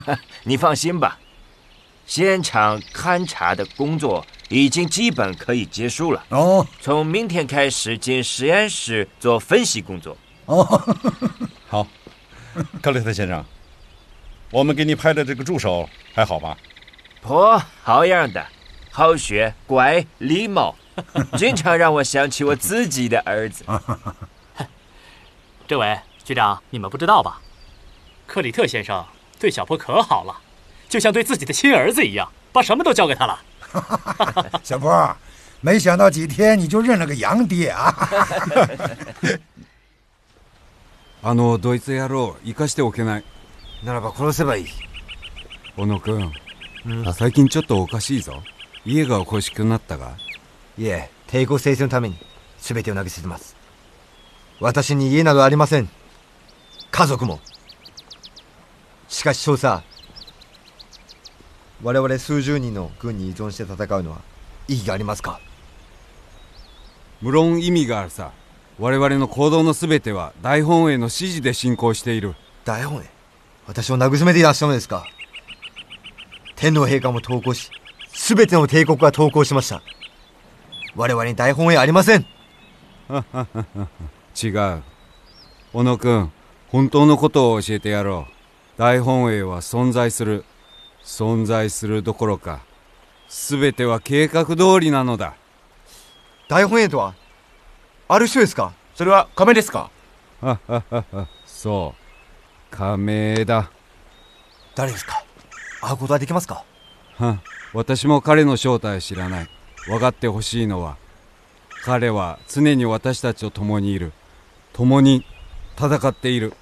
你放心吧，现场勘察的工作已经基本可以结束了。 哦， 从明天开始进实验室做分析工作。 哦， 好，克雷特先生，我们给你派的这个助手还好吧？ 好样的，好学、乖、礼貌，经常让我想起我自己的儿子。 这位局长，你们不知道吧？克里特先生对小波可好了，就像对自己的亲儿子一样，把什么都交给他了。 小波，没想到几天你就认了个洋爹啊！ ドイツ野郎生かしておけない。 ならば殺せばいい。 小野君、最近ちょっとおかしいぞ。家が欲しくなったが。 いえ、帝国制戦のために全てを投げ捨てます。私に家などありません。家族も。しかし少佐、我々数十人の軍に依存して戦うのは意義がありますか？ 無論意味があるさ。我々の行動のすべては大本営の指示で進行している。 大本営、私を慰めていらっしゃるのですか？天皇陛下も投降し、全ての帝国が投降しました。我々に大本営ありません。 違う。小野君、本当のことを教えてやろう。大本営は存在する。存在するどころか、全ては計画通りなのだ。 大本営とはある人ですか？ それは仮名ですか？ そう、仮名だ。 誰ですか？会うことはできますか？ 私も彼の正体を知らない。分かってほしいのは、彼は常に私たちと共にいる。共に戦っている。